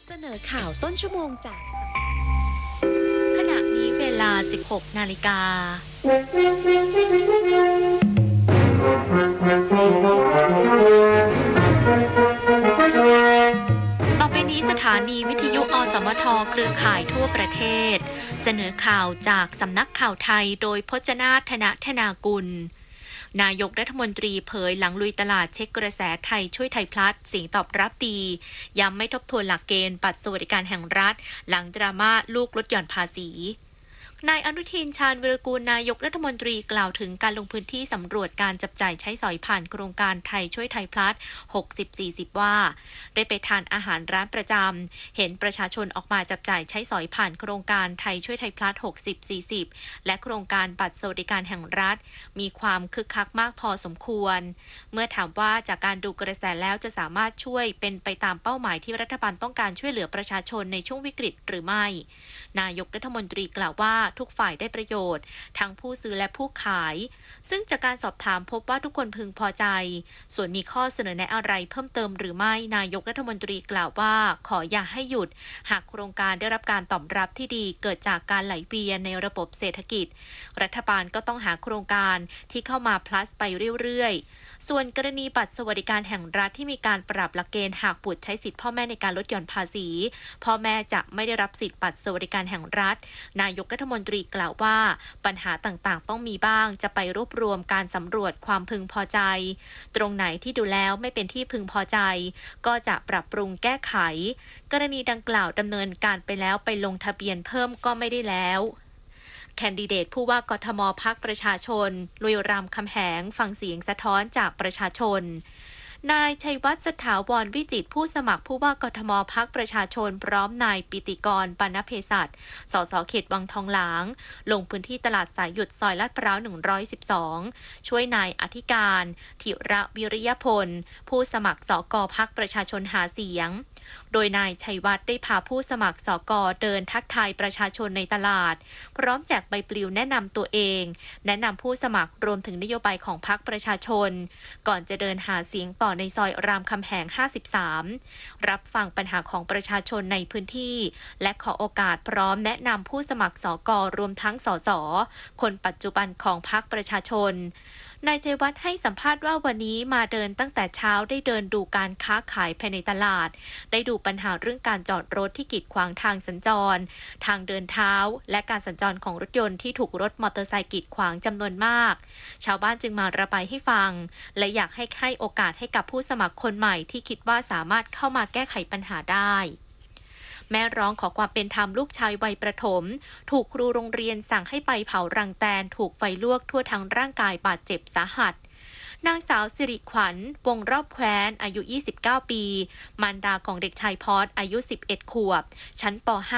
เสนอข่าวต้นชั่วโมงจากขณะนี้เวลา 16 นาฬิกาต่อไปนี้สถานีวิทยุอสมทเครือข่ายทั่วประเทศเสนอข่าวจากสำนักข่าวไทยโดยพจนาถ ธนธนากุลนายกรัฐมนตรีเผยหลังลุยตลาดเช็คกระแสไทยช่วยไทยพลัสเสียงตอบรับดีย้ำไม่ทบทวนหลักเกณฑ์บัตรสวัสดิการแห่งรัฐหลังดราม่าลูกลดหย่อนภาษีนายอนุทินชาญวีรกูลนายกรัฐมนตรีกล่าวถึงการลงพื้นที่สำรวจการจับจ่ายใช้สอยผ่านโครงการไทยช่วยไทยพลัส 60-40 ว่าได้ไปทานอาหารร้านประจำเห็นประชาชนออกมาจับจ่ายใช้สอยผ่านโครงการไทยช่วยไทยพลัส 60-40 และโครงการบัตรสวัสดิการแห่งรัฐมีความคึกคักมากพอสมควรเมื่อถามว่าจากการดูกระแสแล้วจะสามารถช่วยเป็นไปตามเป้าหมายที่รัฐบาลต้องการช่วยเหลือประชาชนในช่วงวิกฤตหรือไม่นายกรัฐมนตรีกล่าวว่าทุกฝ่ายได้ประโยชน์ทั้งผู้ซื้อและผู้ขายซึ่งจากการสอบถามพบว่าทุกคนพึงพอใจส่วนมีข้อเสนอแนะอะไรเพิ่มเติมหรือไม่นายกรัฐมนตรีกล่าวว่าขออย่าให้หยุดหากโครงการได้รับการตอบรับที่ดีเกิดจากการไหลเวียนในระบบเศรษฐกิจรัฐบาลก็ต้องหาโครงการที่เข้ามา plus ไปเรื่อยๆส่วนกรณีบัตรสวัสดิการแห่งรัฐที่มีการปรับหลักเกณฑ์หากบุตรใช้สิทธิพ่อแม่ในการลดหย่อนภาษีพ่อแม่จะไม่ได้รับสิทธิบัตรสวัสดิการแห่งรัฐนายกรัฐมนตรีกล่าวว่าปัญหาต่างๆต้องมีบ้างจะไปรวบรวมการสำรวจความพึงพอใจตรงไหนที่ดูแล้วไม่เป็นที่พึงพอใจก็จะปรับปรุงแก้ไขกรณีดังกล่าวดำเนินการไปแล้วไปลงทะเบียนเพิ่มก็ไม่ได้แล้วแคนดิเดตผู้ว่ากทมพรรคประชาชนลุยรามคำแหงฟังเสียงสะท้อนจากประชาชนนายชัยวัฒน์สถาวรวิจิตรผู้สมัครผู้ว่ากทมพรรคประชาชนพร้อมนายปิติกรปานเภสัชสสเขตวังทองหลางลงพื้นที่ตลาดสายหยุดซอยลาดพร้าว112ช่วยนายอธิการธิระวิริยพลผู้สมัครสกพรรคประชาชนหาเสียงโดยนายชัยวัฒน์ได้พาผู้สมัครสกเดินทักทายประชาชนในตลาดพร้อมแจกใบปลิวแนะนำตัวเองแนะนำผู้สมัครรวมถึงนโยบายของพรรคประชาชนก่อนจะเดินหาเสียงต่อในซอยรามคำแหง53รับฟังปัญหาของประชาชนในพื้นที่และขอโอกาสพร้อมแนะนำผู้สมัครสกรวมทั้งสสคนปัจจุบันของพรรคประชาชนนายชัยวัฒน์ให้สัมภาษณ์ว่าวันนี้มาเดินตั้งแต่เช้าได้เดินดูการค้าขายภายในตลาดได้ดูปัญหาเรื่องการจอดรถที่กีดขวางทางสัญจรทางเดินเท้าและการสัญจรของรถยนต์ที่ถูกรถมอเตอร์ไซค์กีดขวางจำนวนมากชาวบ้านจึงมาระบายให้ฟังและอยากให้โอกาสให้กับผู้สมัครคนใหม่ที่คิดว่าสามารถเข้ามาแก้ไขปัญหาได้แม่ร้องขอความเป็นธรรมลูกชายวัยประถมถูกครูโรงเรียนสั่งให้ไปเผารังแตนถูกไฟลวกทั่วทั้งร่างกายบาดเจ็บสาหัสนางสาวสิริขวัญวงรอบแคว้นอายุ29ปีมารดาของเด็กชายพอดอายุ11ขวบชั้นป